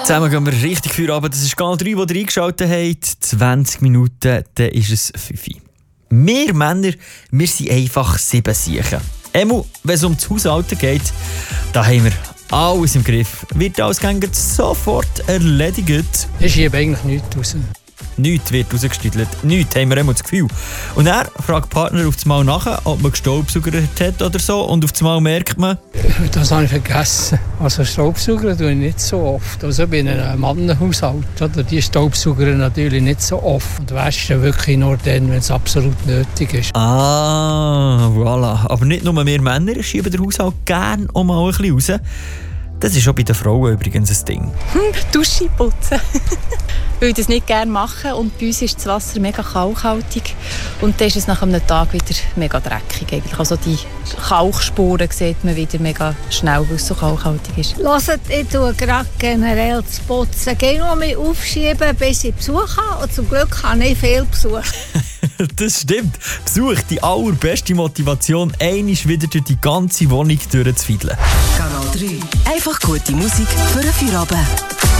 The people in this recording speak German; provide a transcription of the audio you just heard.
Zusammen gehen wir richtig für Abend. Das ist Kanal 3, wo ihr eingeschaltet habt. 20 Minuten, dann ist es 5 Uhr. Wir Männer, wir sind einfach 7 Siechen. Wenn es um das Haushalten geht, da haben wir alles im Griff. Wird alles sofort erledigt. Ich schiebe eigentlich nichts raus. Nichts wird rausgestüdelt. Nichts, haben wir immer das Gefühl. Und er fragt die Partner auf das Mal nach, ob man Staubsauger hat oder so. Und auf das Mal merkt man... Das habe ich vergessen. Also Staubsauger tue ich nicht so oft. Also bin ich in einem Mannenhaushalt. Oder? Die Staubsauger natürlich nicht so oft. Und waschen wirklich nur dann, wenn es absolut nötig ist. Ah, voilà. Aber nicht nur wir Männer schieben den Haushalt gerne auch mal ein bisschen raus. Das ist auch bei den Frauen übrigens ein Ding. Dusche putzen. Weil ich das nicht gerne mache und bei uns ist das Wasser mega kalkhaltig und dann ist es nach einem Tag wieder mega dreckig eigentlich. Also die Kalkspuren sieht man wieder mega schnell, weil es so kalkhaltig ist. Hört, ich tue gerade generell zu putzen. Ich gehe nur mehr aufschieben, bis ich Besuch habe und zum Glück habe ich viel Besuch. Das stimmt. Besuch die allerbeste Motivation, einmal wieder durch die ganze Wohnung durchzufiedeln. Kanal 3. Einfach gute Musik für einen Feierabend.